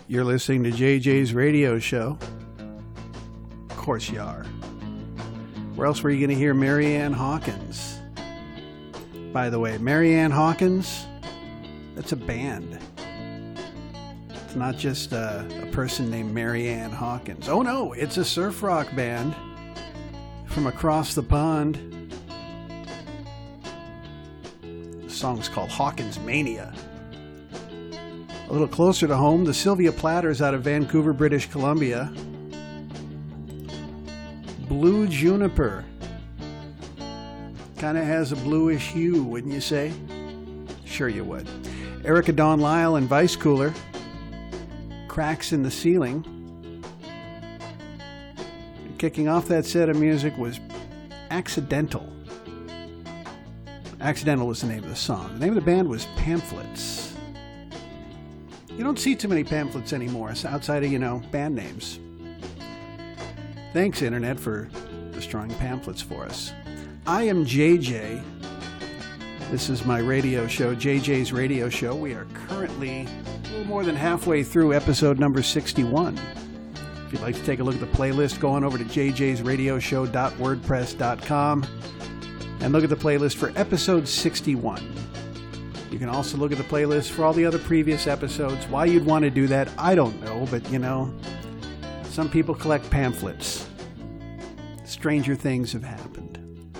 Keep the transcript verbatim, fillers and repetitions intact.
You're listening to J J's radio show. Of course you are. Where else were you going to hear Marianne Hawkins? By the way, Marianne Hawkins, that's a band. It's not just a, a person named Marianne Hawkins. Oh no, it's a surf rock band from across the pond. The song's called Hawkins Mania. A little closer to home, the Sylvia Platters out of Vancouver, British Columbia. Blue Juniper. Kind of has a bluish hue, wouldn't you say? Sure you would. Erica Dawn Lyle and Vice Cooler. Cracks in the Ceiling. And kicking off that set of music was Accidental. Accidental was the name of the song. The name of the band was Pamphlets. You don't see too many pamphlets anymore outside of, you know, band names. Thanks, Internet, for destroying pamphlets for us. I am J J. This is my radio show, J J's Radio Show. We are currently a little more than halfway through episode number sixty-one. If you'd like to take a look at the playlist, go on over to j j's radio show dot wordpress dot com and look at the playlist for episode sixty-one. You can also look at the playlist for all the other previous episodes. Why you'd want to do that, I don't know, but you know, some people collect pamphlets. Stranger things have happened.